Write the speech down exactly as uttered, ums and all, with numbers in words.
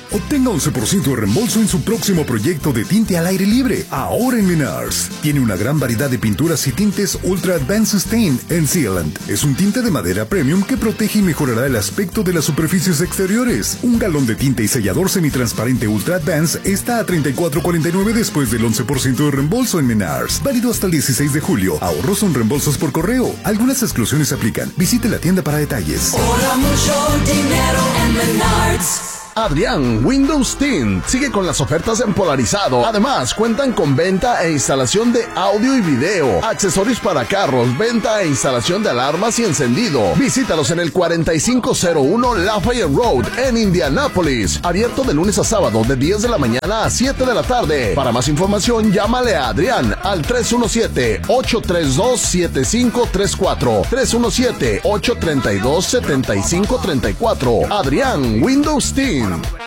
Obtenga once por ciento de reembolso en su próximo proyecto de tinte al aire libre, ahora en Menards. Tiene una gran variedad de pinturas y tintes Ultra Advanced Stain and Sealant. Es un tinte de madera premium que protege y mejorará el aspecto de las superficies exteriores. Un galón de tinte y sellador semitransparente Ultra Advanced está a treinta y cuatro cuarenta y nueve después del once por ciento de reembolso en Menards. Válido hasta el dieciséis de julio. Ahorros son reembolsos por correo. Algunas exclusiones aplican. Visite la tienda para detalles. Ahora mucho dinero en Menards. Adrián Windows Tint sigue con las ofertas en polarizado. Además, cuentan con venta e instalación de audio y video, accesorios para carros, venta e instalación de alarmas y encendido. Visítalos en el cuarenta y cinco cero uno Lafayette Road en Indianápolis. Abierto de lunes a sábado de diez de la mañana a siete de la tarde. Para más información, llámale a Adrián al tres uno siete, ocho tres dos, siete cinco tres cuatro. tres uno siete, ocho tres dos, siete cinco tres cuatro. Adrián Windows Tint.